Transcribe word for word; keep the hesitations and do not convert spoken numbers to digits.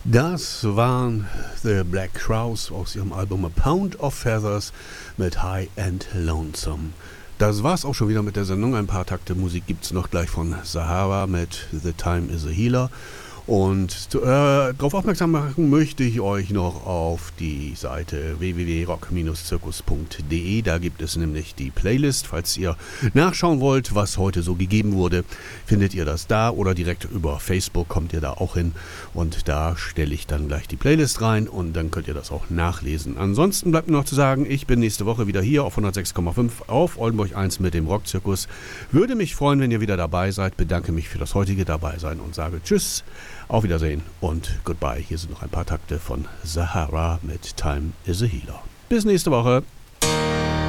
Das waren The Black Crowes aus ihrem Album A Pound of Feathers mit High and Lonesome. Das war's auch schon wieder mit der Sendung. Ein paar Takte Musik gibt's noch gleich von Sahara mit The Time is a Healer. Und äh, darauf aufmerksam machen möchte ich euch noch auf die Seite w w w punkt rock Bindestrich zirkus punkt d e. Da gibt es nämlich die Playlist. Falls ihr nachschauen wollt, was heute so gegeben wurde, findet ihr das da oder direkt über Facebook kommt ihr da auch hin. Und da stelle ich dann gleich die Playlist rein und dann könnt ihr das auch nachlesen. Ansonsten bleibt mir noch zu sagen, ich bin nächste Woche wieder hier auf hundertsechs Komma fünf auf Oldenburg eins mit dem Rockzirkus. Würde mich freuen, wenn ihr wieder dabei seid. Bedanke mich für das heutige Dabeisein und sage Tschüss. Auf Wiedersehen und Goodbye. Hier sind noch ein paar Takte von Sahara mit Time is a Healer. Bis nächste Woche.